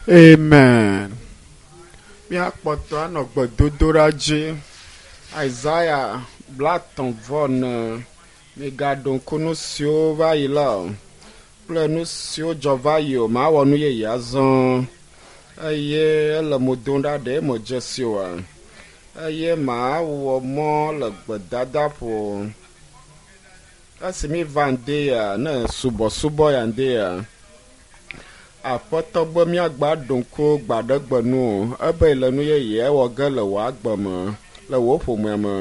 Amen. Miakpɔtɔ anɔ gbedodoɖa Isaiah blatɔ̃ vɔ ne migaɖo ŋku nu siwo va yi la o kple nu siwo dzɔ va yi o mawɔ nu yeye azɔ eye ele mo dom ɖa ɖe mo dze si o eye mawɔ mɔ le gbedadaƒo esi mi va ŋde ya ne subɔsubɔ ya ŋde ya aƒetɔ be miagba ɖo ŋku gbaɖegbenu ebe le nu yeye ewɔ ge le wò agbe me le wò ƒomea me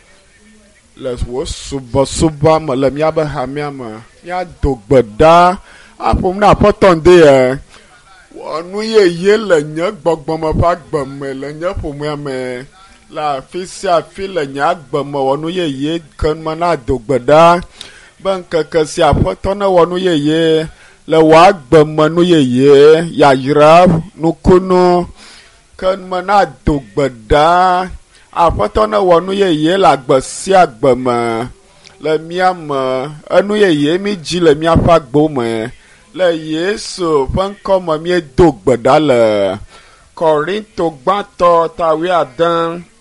le wò subɔsubɔ me le miabe hamea me miado gbe ɖa aƒom na aƒetɔ ŋde ya wɔ nu yeye le nye gbɔgbɔ me ƒe agbe me le nye ƒomea me le afi sia afi le nye agbe me wɔ nu yeye ke me na do gbe ɖa be ŋkeke sia aƒetɔ ne wɔ nu yeye le wò agbe me nu yeye yayra nukunu ke me na do gbe ɖa aƒetɔ ne wɔ nu yeye le agbe sia agbe me le mía me enu yeye mi dzi le míaƒe agbo me le Yesu ƒe ŋkɔ me miedo gbe ɖa le Korinto gbãtɔ tawi ade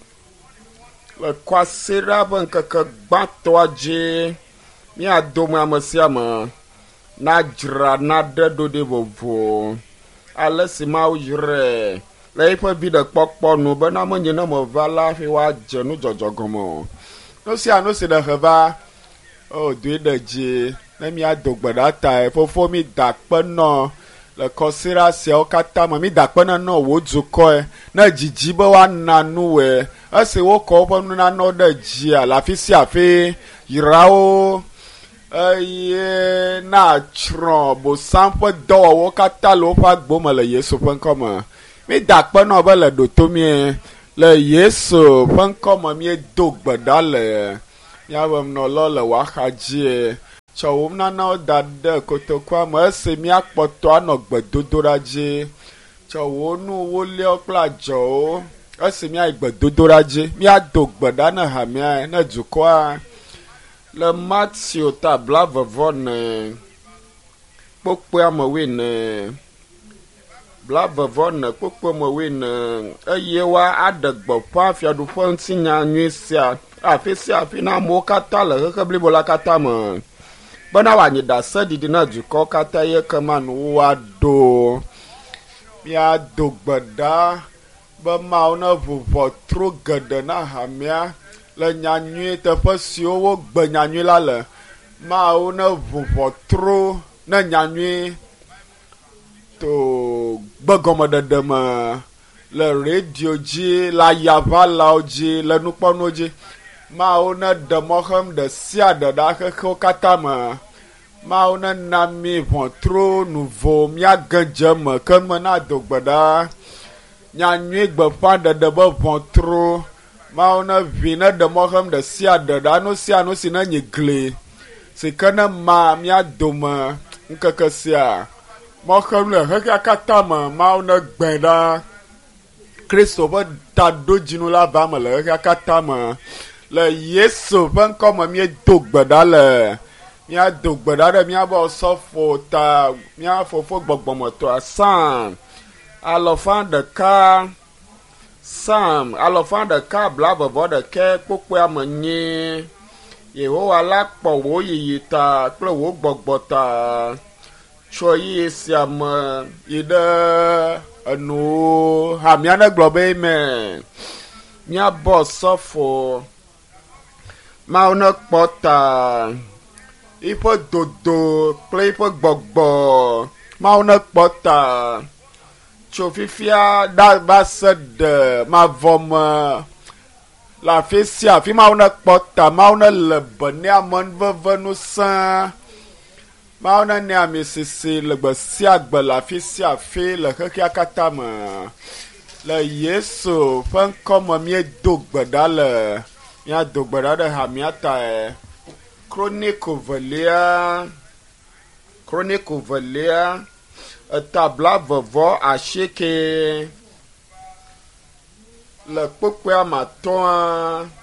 le kɔasiɖa ƒe ŋkeke gbãtɔa dzi míado me ame sia me na dzra naɖe ɖo ɖe vovo ale si Mawu yrae le eƒe viɖekpɔkpɔ nu bena menye ne me va la hafi woadze nudzɔdzɔ gɔme o. Nu sia nu si ɖe he va o doe ɖe dzi ne míado gbe ɖa tae fofo mi da kpe nɔ le kɔsiɖa siawo katã me mi da kpe ne nɔ wò dukɔe ne dzidzi be woana nuwɔe esi wokɔ woƒe nunanawo ɖe dzia le afi sia afi yrawo eye na tsrɔ̃ bosam ƒe dɔwɔwɔ katã le woƒe agbo me le Yesu ƒe ŋkɔ me mi da kpe nɔ be le ɖoto mie le Yesu ƒe ŋkɔ me miedo gbe ɖa le míabe nɔlɔ le wòaxa dzi tsɔ wo nanawo da ɖe kotokua me esi míakpɔtɔ anɔ gbedodoɖa dzi tsɔ wo nuwoliawo kple adzɔwo esi míayi gbedodoɖa dzi míado gbe ɖa ne hamea ne dukɔa le Matthew ta blavevɔ-ne kpokpoa me wine blavevɔ-ne kpokpoa me wine eye wa aɖe gbeƒã fiaɖuƒe ŋutinya nyui sia afi sia afi na amewo katã le xexe blibo la katã me bena wòanyi ɖase ɖiɖi na dukɔwo katã ye kema nu woaɖo míado gbe ɖa be Mawu ne ʋuʋɔtro geɖe na hamea le nyanyui teƒe siwo wogbe nyanyui la le Mawu ne ʋuʋɔtro ne nyanyui to gbegɔmeɖeɖe me le redio dzi le ayaʋalawo dzi le nukpɔnuwo dzi Mawu ne ɖe mɔ xem ɖe sia ɖe ɖa xexewo katã me Mawu ne na mi ʋɔtro nu vo míage dze me ke me na do gbe ɖa nyanyui gbeƒã ɖeɖe be ʋɔtro Mawu ne ʋi ne ɖe mɔ xem ɖe sia ɖe ɖa nu sia nu si ne nyi gli si ke ne ma mía dome ŋkeke sia mɔ xem le xexea katã me Mawu ne gbẽ ɖa Kristo ƒe taɖodzinu la va me le xexea katã me le Yesu ƒe ŋkɔ me miedo gbe ɖa le míado gbe ɖa ɖe míabe sɔfo ta mía fofo gbɔgbɔmetɔa Sam alɔfa ɖeka blavevɔ ɖeke kpokpoa me nyi Yehowa la kpɔ wò yiyi ta kple wò gbɔgbɔ ta tso yiyi sia me yi ɖe enuwo hamia ne gblɔ be amen míabɔ sɔfo Mawu ne kpɔ ta yiƒe dodo kple yiƒe gbɔgbɔ Mawu ne kpɔ ta tso fifia ɖa va se ɖe mavɔ me le afi sia afi Mawu ne kpɔ ta Mawu ne le be ne ame veve ŋusẽ Mawu ne ne ami sisi le gbe sia gbe le afi sia afi le xexea katã me le Yesu ƒe ŋkɔ me miedo gbe ɖa le míado gbe ɖa ɖe hamia tae Kroniko velia eta blavevɔ asieke le kpokpoa matɔa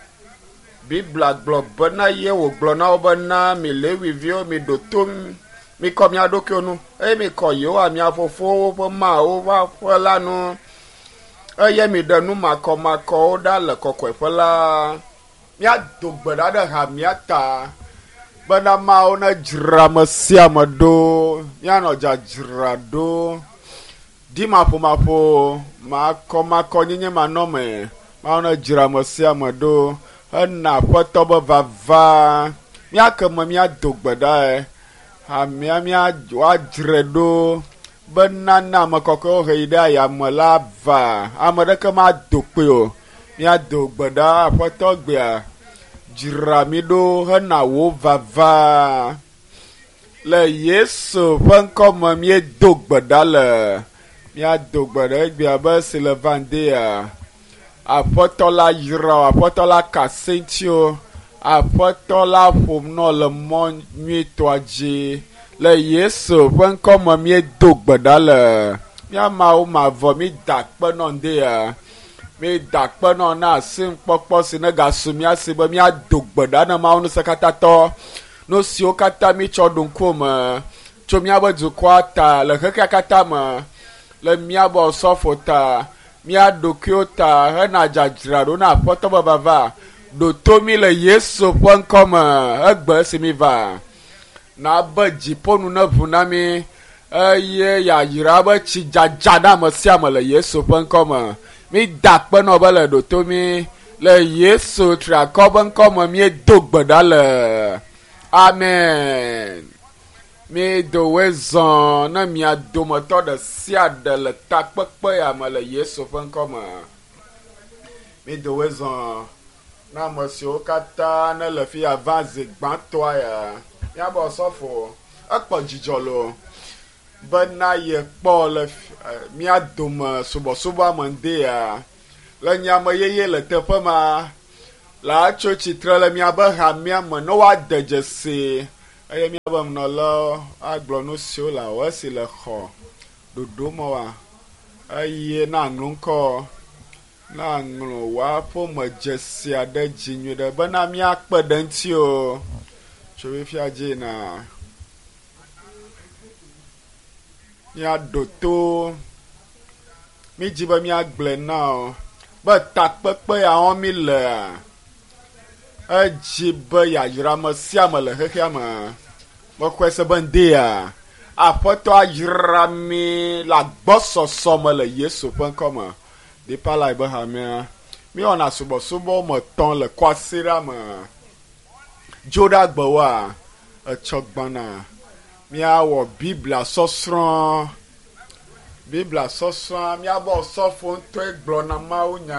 Biblia gblɔ bena ye wògblɔ na wo bena mi Leviviwo mi ɖo tom mi kɔ mia ɖokuiwo nu eye mi kɔ yewoa mia fofowo ƒe mawo va ƒe la nu eye mi ɖe nu makɔmakɔwo ɖa le kɔkɔeƒe la miado gbe ɖa ɖe ha mia ta bena mawo ne dzra me sia me ɖo mianɔ dzadzra ɖo dimaƒomaƒo makɔmakɔ nyenye manɔme mawo ne dzra me sia me ɖo hena aƒetɔ be vava miake me miado gbe ɖae amia woadzre ɖo bena ne ame kɔkɔewo he yi ɖe ayame la va ame ɖeke mado kpe o miado gbe ɖa aƒetɔ gbea dzra mi ɖo hena wo vava le Yesu ƒe ŋkɔme miedo gbe ɖa le miado gbe ɖa egbea be Silvandea aƒetɔ la yra aƒetɔ la kasentio aƒetɔ la ƒom nɔ le mɔ nyuitɔa dzi le Yesu ƒe ŋkɔme miedo gbe ɖa le miamawo mavɔ mi da kpenɔ ndea mi da kpenɔ na asiŋkpɔkpɔ si ne gasu mia si be miado gbe ɖa ne Mawu Ŋusẽkatãtɔ nu siwo katã mi tsɔ ɖo ŋkume tso miabe dukɔa ta le xexea katã me le miabe sɔfo ta mia ɖokuiwo ta hena dzadzra ɖo na aƒetɔ be vava ɖo to mi le Yesu ƒe ŋkɔme egbe esi mi va na be dziƒonu ne ʋu na mi eye yayra be tsi dzadza na ame sia ame le Yesu ƒe ŋkɔme mi da kpenɔ be le ɖo to mi le Yesu triakɔ be ŋkɔme miedo gbe ɖa le amen mi dowoe zɔ ne mia dometɔ ɖe sia ɖe le takpekpe ya me le Yesu ƒe ŋkɔme mi dowoe zɔ na ame siwo katã ne le fi ya va zi gbãtɔa ya miabe sɔfo ekpɔ dzidzɔ lo bena ye kpɔ le mia dome subɔsubɔ me ŋde ya le nyameyeye le teƒe ma le atso tsitre le miabe hamia me ne woade dzesi eye miabe nunɔlawo agblɔ nu siwo le awɔ esi le xɔ ɖoɖo me wa eye na ŋlɔ ŋkɔ na ŋlɔ woaƒe me dzesi aɖe dzi nyuie ɖe bena miakpe ɖe ŋuti o tso fifia dzi na miaɖo to mi dzi be miagblẽ na o be takpekpe ya wɔm mi le edzi be yayra me sia me le xexea me mexɔe se be ŋde ya aƒetɔ ayra mi le agbɔsɔsɔ me le Yesu ƒe ŋkɔme ɖipa la be hamia miwɔna subɔsubɔ me tɔn le kɔasiɖa me dzo ɖe agbewoa etsɔ gbɔna miawɔ Biblia sɔsrɔ̃ miabɔ sɔfo ŋutɔe gblɔ na Mawu nya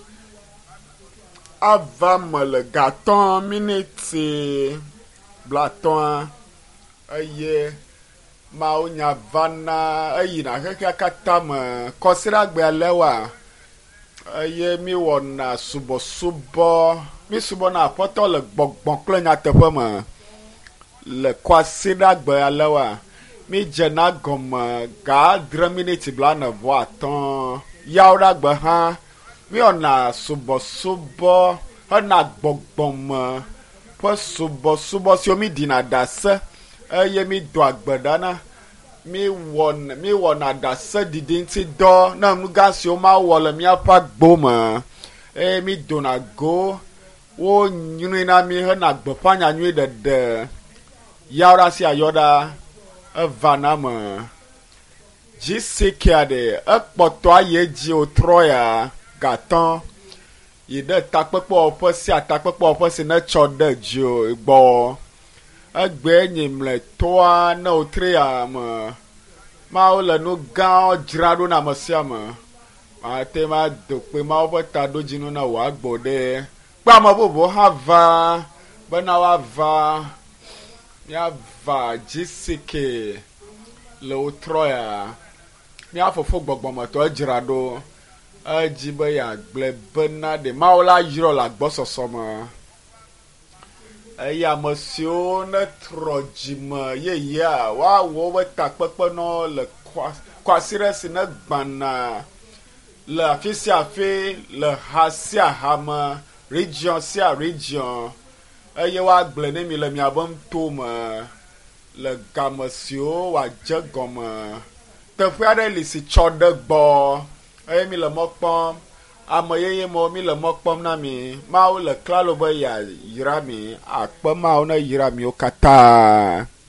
ava me le gatɔ̃ miniti blatɔ̃a eye Mawu nya vana eyina xexea katã me kɔsiɖa gbea lewa eye mi wɔna subɔsubɔ mi subɔna aƒetɔ le gbɔgbɔ kple nyateƒe me le kɔsiɖa gbea lewa mi dzena gɔme ga 3 miniti 45 yawo ɖe agbe hã mi wɔna subɔsubɔ hena gbɔgbɔme ƒe subɔsubɔ siwo mi ɖina ɖase eye mi do agbe ɖa na mi wɔna ɖase ɖiɖi ŋuti dɔ ne nu gã siwo ma wɔ le miaƒe agbo me eye mi dona go wo nyui na mi hena gbeƒã nyanyui ɖeɖe yawo ɖe asi ayɔɖa eva na me GCK ɖe ekpɔtɔ aye dzi wotrɔ ya gatɔ yi ɖe takpekpe wɔƒe sia takpekpe wɔƒe si ne tsɔ ɖe dzi gbɔ egbe nyimle toa ne wotre ya me mawo le nu gãwo dzra ɖo na ame sia me mate ma do kpe mawo ƒe taɖodzinu na wòagbo ɖe kpe ame bubu hã va bena woava miava GCK le wotrɔ ya mia fofo gbɔgbɔmetɔ edzra ɖo edzi be yeagblẽ bena ɖe Mawu la yrɔ le agbɔsɔsɔ me eye ame siwo ne trɔ dzime yeyea woawɔ wobe takpekpe nɔ le kɔasiɖe si ne gbana le afi sia afi le ha sia ha me region sia region eye woagblẽ ne mi le miabe ŋuto me le game siwo wòadze gɔme teƒe aɖe li si tsɔ ɖe gbɔ eye mi le mɔ kpɔm ame yeye mo mi le mɔ kpɔm na mi mawo le klalo be yeayra mi akpe mawo ne yra miwo katã.